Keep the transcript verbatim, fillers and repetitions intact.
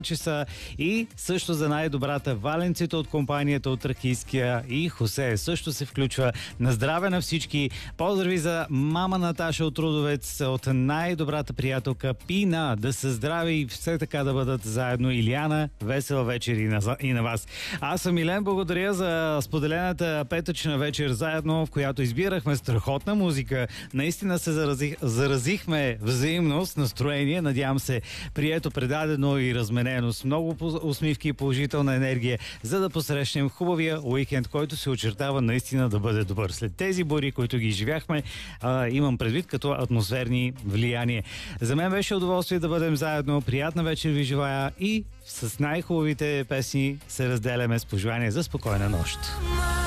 часа и също за най-добрата Валенците от компанията от Тракийския и Хосе също се включва. На здраве на всички! Поздрави за мама Наташа от Трудовец, от най-добрата приятелка Пина. Да са здрави и все така да бъдат заедно. Илияна, весела вечер и на, и на вас. Аз съм Илен, благодаря за споделената петъчна вечер заедно, в която избирахме страхотна музика. Наистина се заразих, заразихме взаимно с настроение. Надявам се, прието, предадено и разменено с много усмивки и положителна енергия, за да посрещнем хубавия уикенд, който се очертава наистина да бъде добър. След тези бури, които ги изживяхме, а, имам предвид като атмосферни влияния. За мен беше удоволствие да бъдем заедно. Приятна вечер ви желая и с най-хубавите песни се разделяме с пожелание за спокойна нощ.